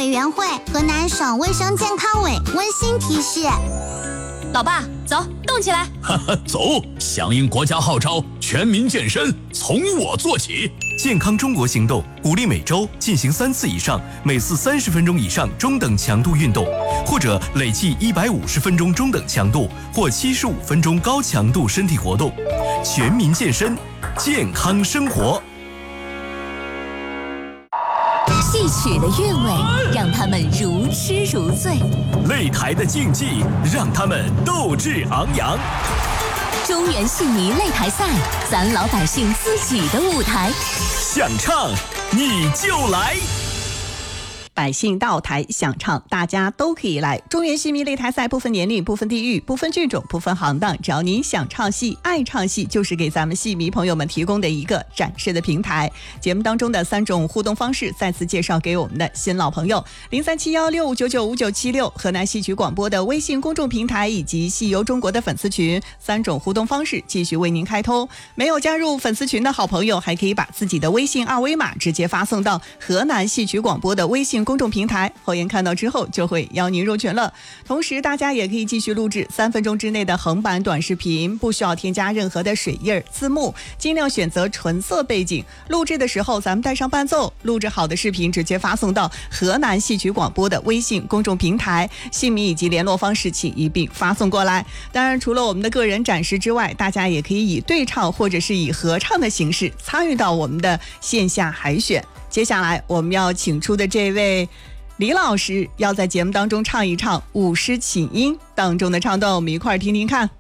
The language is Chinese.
委员会、河南省卫生健康委温馨提示。 老爸，走，动起来！ 走，响应国家号召，全民健身，从我做起。 健康中国行动鼓励每周进行3次以上，每次30分钟以上中等强度运动，或者累计150分钟中等强度或75分钟高强度身体活动。全民健身，健康生活。 戏曲的韵味让他们如痴如醉， 擂台的竞技让他们斗志昂扬。 中原戏迷擂台赛，咱老百姓自己的舞台， 想唱你就来。 百姓到台想唱，大家都可以来。中原戏迷擂台赛不分年龄、不分地域、不分剧种、不分行当，只要您想唱戏、爱唱戏，就是给咱们戏迷朋友们提供的一个展示的平台。节目当中的3种互动方式再次介绍给我们的新老朋友：037165995976，河南戏曲广播的微信公众平台以及戏游中国的粉丝群。3种互动方式继续为您开通。没有加入粉丝群的好朋友，还可以把自己的微信2维码直接发送到河南戏曲广播的微信公众平台，后言看到之后就会邀您入群了。同时大家也可以继续录制3分钟之内的横版短视频，不需要添加任何的水印字幕，尽量选择纯色背景。录制的时候咱们带上伴奏，录制好的视频直接发送到河南戏曲广播的微信公众平台，姓名以及联络方式请一并发送过来。当然除了我们的个人展示之外，大家也可以以对唱或者是以合唱的形式参与到我们的线下海选。接下来我们要请出的这位李老师要在节目当中唱一唱《舞狮请缨》当中的唱段，我们一块儿听听看。